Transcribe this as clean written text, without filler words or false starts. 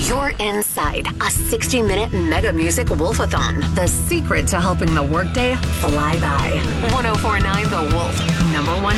You're inside a 60-minute mega music wolfathon. The secret to helping the workday fly by. 104.9 The Wolf. #1